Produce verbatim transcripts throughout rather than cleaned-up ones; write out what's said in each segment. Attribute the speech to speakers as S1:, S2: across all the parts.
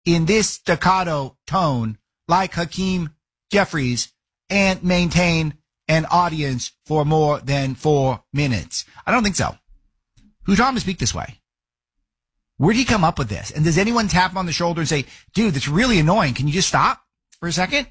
S1: in this staccato tone like Hakeem Jeffries and maintain an audience for more than four minutes? I don't think so. Who taught him to speak this way? Where did he come up with this? And does anyone tap him on the shoulder and say, dude, that's really annoying. Can you just stop for a second?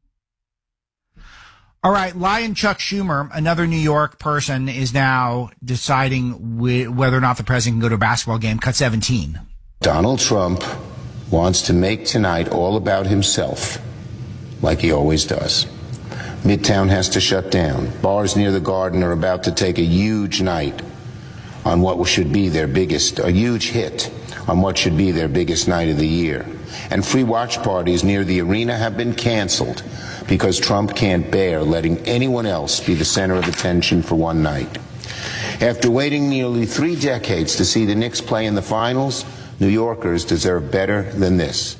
S1: All right. Lion Chuck Schumer, another New York person, is now deciding wh- whether or not the president can go to a basketball game. Cut seventeen.
S2: Donald Trump wants to make tonight all about himself, like he always does. Midtown has to shut down. Bars near the Garden are about to take a huge night on what should be their biggest, a huge hit on what should be their biggest night of the year. And free watch parties near the arena have been canceled because Trump can't bear letting anyone else be the center of attention for one night. After waiting nearly three decades to see the Knicks play in the finals, New Yorkers deserve better than this.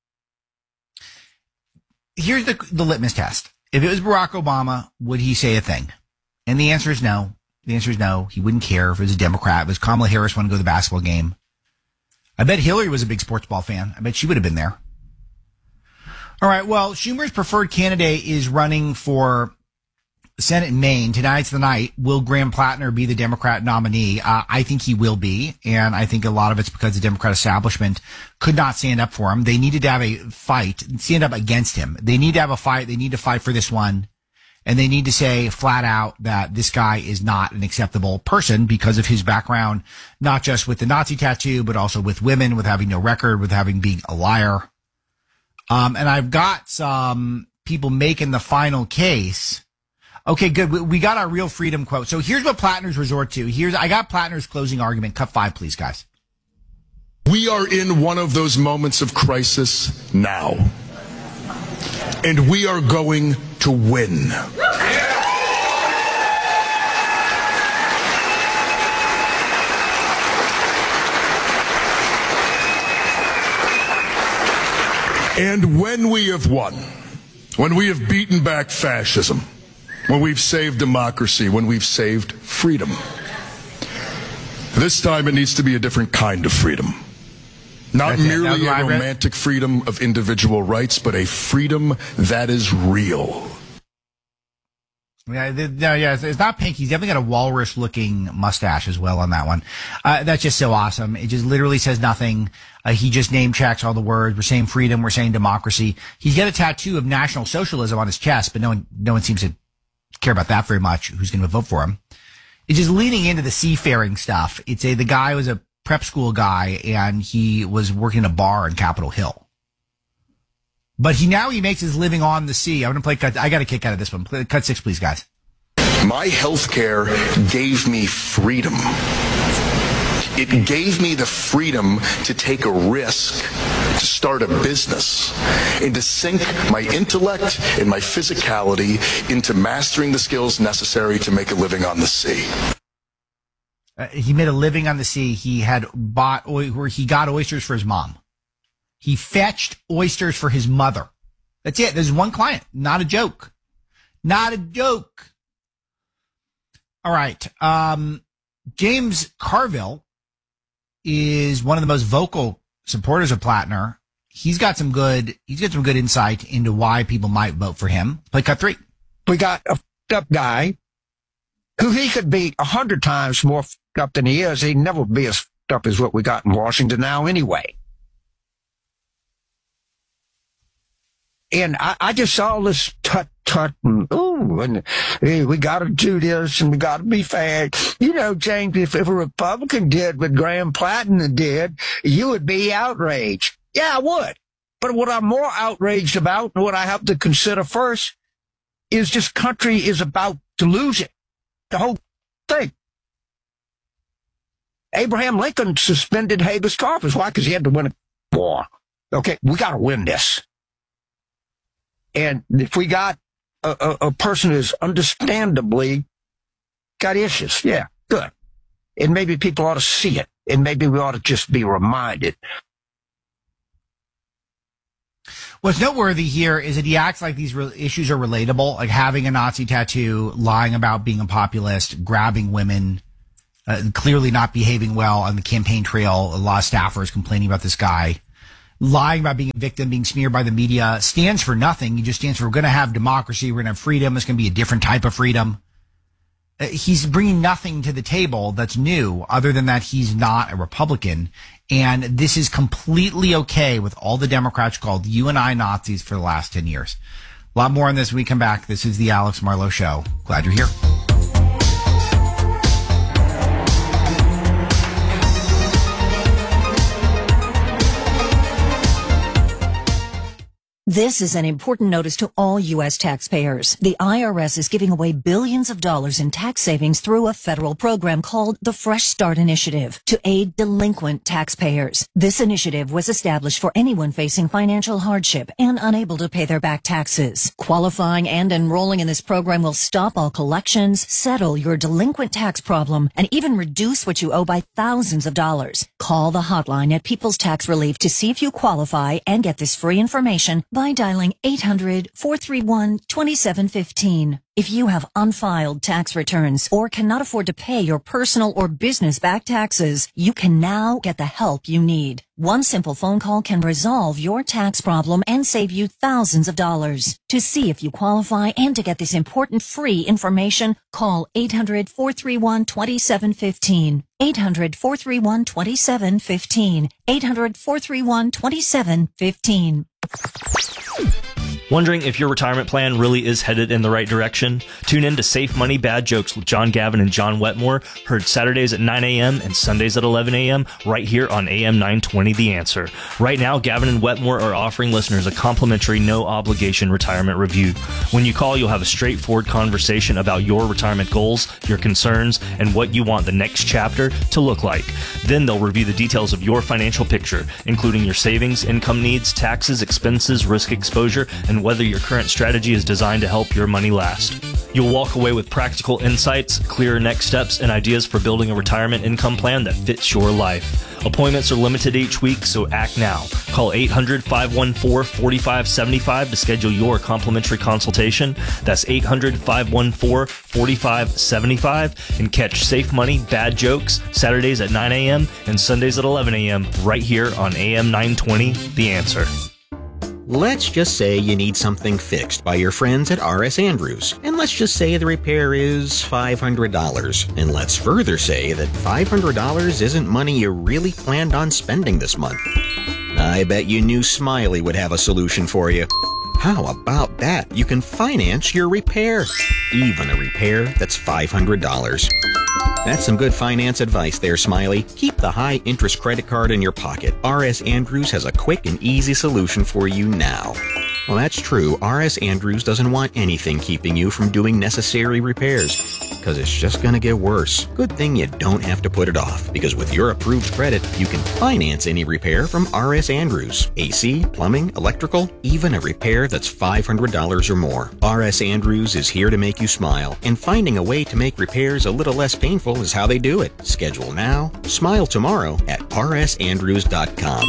S1: Here's the, the litmus test. If it was Barack Obama, would he say a thing? And the answer is no. The answer is no. He wouldn't care if it was a Democrat. If it was Kamala Harris wanted to go to the basketball game. I bet Hillary was a big sports ball fan. I bet she would have been there. All right. Well, Schumer's preferred candidate is running for Senate in Maine. Tonight's the night. Will Graham Plattner be the Democrat nominee? Uh, I think he will be. And I think a lot of it's because the Democrat establishment could not stand up for him. They needed to have a fight, stand up against him. They need to have a fight. They need to fight for this one. And they need to say flat out that this guy is not an acceptable person because of his background, not just with the Nazi tattoo, but also with women, with having no record, with having being a liar. Um, and I've got some people making the final case. Okay, good. We, we got our Real Freedom quote. So here's what Plattner's resort to. Here's, I got Plattner's closing argument. Cut five, please, guys.
S3: We are in one of those moments of crisis now. And we are going to win. And when we have won, when we have beaten back fascism, when we've saved democracy, when we've saved freedom, this time it needs to be a different kind of freedom. Not
S1: That's
S3: merely
S1: a
S3: romantic freedom of individual rights, but a freedom that is real.
S1: Yeah, no, yeah, it's, it's not pink. He's definitely got a walrus-looking mustache as well on that one. Uh, that's just so awesome. It just literally says nothing. Uh, he just name checks all the words. We're saying freedom. We're saying democracy. He's got a tattoo of National Socialism on his chest, but no one, no one seems to care about that very much. Who's going to vote for him? It's just leaning into the seafaring stuff. It's a the guy was a prep school guy, and he was working in a bar in Capitol Hill. But he now he makes his living on the sea. I'm going to play cut. I got a kick out of this one. Play, cut six, please, guys.
S3: My health care gave me freedom. It gave me the freedom to take a risk, to start a business, and to sink my intellect and my physicality into mastering the skills necessary to make a living on the sea.
S1: Uh, he made a living on the sea. He had bought, or he got oysters for his mom. He fetched oysters for his mother. That's it. There's one client. Not a joke. Not a joke. All right. Um, James Carville is one of the most vocal supporters of Plattner. He's got some good, he's got some good insight into why people might vote for him. Play cut three.
S4: We got a f***ed up guy who he could be a hundred times more f***ed up than he is. He'd never be as f***ed up as what we got in Washington now anyway. And I, I just saw this tut tut and ooh, and hey, we got to do this and we got to be fair. You know, James, if, if a Republican did what Graham Plattner did, you would be outraged. Yeah, I would. But what I'm more outraged about, and what I have to consider first, is this country is about to lose it. The whole thing. Abraham Lincoln suspended habeas corpus. Why? Because he had to win a war. Okay, we got to win this. And if we got a, a, a person who's understandably got issues, yeah, good. And maybe people ought to see it. And maybe we ought to just be reminded.
S1: What's noteworthy here is that he acts like these re- issues are relatable, like having a Nazi tattoo, lying about being a populist, grabbing women, uh, clearly not behaving well on the campaign trail. A lot of staffers complaining about this guy. lying about being a victim, being smeared by the media, stands for nothing. He just stands for, we're going to have democracy. We're going to have freedom. It's going to be a different type of freedom. Uh, he's bringing nothing to the table that's new other than that he's not a Republican. And this is completely okay with all the Democrats called you and I Nazis for the last ten years. A lot more on this when we come back. This is the Alex Marlow Show. Glad you're here.
S5: This is an important notice to all U S taxpayers. The I R S is giving away billions of dollars in tax savings through a federal program called the Fresh Start Initiative to aid delinquent taxpayers. This initiative was established for anyone facing financial hardship and unable to pay their back taxes. Qualifying and enrolling in this program will stop all collections, settle your delinquent tax problem, and even reduce what you owe by thousands of dollars. Call the hotline at People's Tax Relief to see if you qualify and get this free information by dialing eight hundred, four three one, two seven one five. If you have unfiled tax returns or cannot afford to pay your personal or business back taxes, you can now get the help you need. One simple phone call can resolve your tax problem and save you thousands of dollars. To see if you qualify and to get this important free information, call eight hundred, four three one, two seven one five. eight hundred, four three one, two seven one five. eight hundred, four three one, two seven one five.
S6: Wondering if your retirement plan really is headed in the right direction? Tune in to Safe Money Bad Jokes with John Gavin and John Wetmore, heard Saturdays at nine a.m. and Sundays at eleven a.m. right here on A M nine twenty The Answer. Right now, Gavin and Wetmore are offering listeners a complimentary no-obligation retirement review. When you call, you'll have a straightforward conversation about your retirement goals, your concerns, and what you want the next chapter to look like. Then they'll review the details of your financial picture, including your savings, income needs, taxes, expenses, risk exposure, and whether your current strategy is designed to help your money last. You'll walk away with practical insights, clear next steps, and ideas for building a retirement income plan that fits your life. Appointments are limited each week, so act now. Call eight hundred, five one four, four five seven five to schedule your complimentary consultation. That's eight hundred, five one four, four five seven five, and catch Safe Money Bad Jokes Saturdays at nine a.m. and Sundays at eleven a.m. right here on A M nine twenty The Answer.
S7: Let's just say you need something fixed by your friends at R S Andrews, and let's just say the repair is five hundred dollars. And let's further say that five hundred dollars isn't money you really planned on spending this month. I bet you knew Smiley would have a solution for you. How about that? You can finance your repair, even a repair that's five hundred dollars. That's some good finance advice there, Smiley. Keep the high-interest credit card in your pocket. R S Andrews has a quick and easy solution for you now. Well, that's true. R S Andrews doesn't want anything keeping you from doing necessary repairs, because it's just going to get worse. Good thing you don't have to put it off, because with your approved credit, you can finance any repair from R S Andrews. A C, plumbing, electrical, even a repair that's five hundred dollars or more. R S Andrews is here to make you smile, and finding a way to make repairs a little less painful is how they do it. Schedule now, smile tomorrow at r s andrews dot com.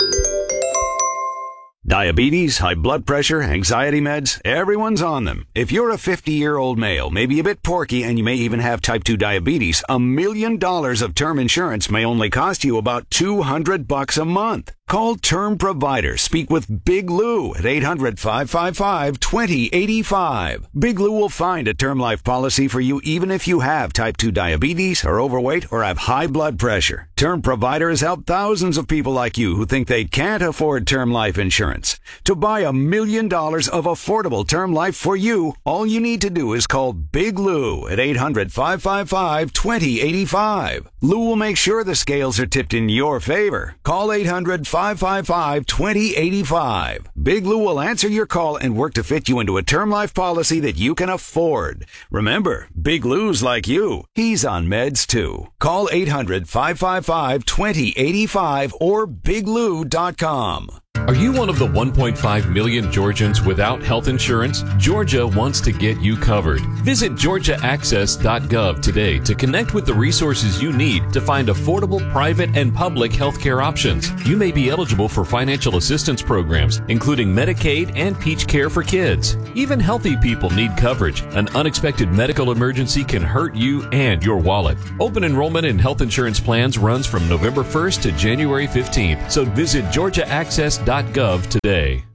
S8: Diabetes, high blood pressure, anxiety meds, everyone's on them. If you're a fifty-year-old male, maybe a bit porky, and you may even have type two diabetes, a million dollars of term insurance may only cost you about two hundred bucks a month. Call Term Provider. Speak with Big Lou at eight hundred, five five five, two zero eight five. Big Lou will find a term life policy for you even if you have type two diabetes, are overweight, or have high blood pressure. Term Provider has helped thousands of people like you who think they can't afford term life insurance. To buy a million dollars of affordable term life for you, all you need to do is call Big Lou at eight hundred, five five five, two zero eight five. Lou will make sure the scales are tipped in your favor. Call eight hundred, five five five, two zero eight five. Big Lou will answer your call and work to fit you into a term life policy that you can afford. Remember, Big Lou's like you. He's on meds too. Call eight hundred, five five five, two zero eight five or big lou dot com.
S9: Are you one of the one point five million Georgians without health insurance? Georgia wants to get you covered. Visit georgia access dot gov today to connect with the resources you need to find affordable private and public health care options. You may be eligible for financial assistance programs, including Medicaid and Peach Care for Kids. Even healthy people need coverage. An unexpected medical emergency can hurt you and your wallet. Open enrollment in health insurance plans runs from November first to January fifteenth, so visit georgia access dot gov today.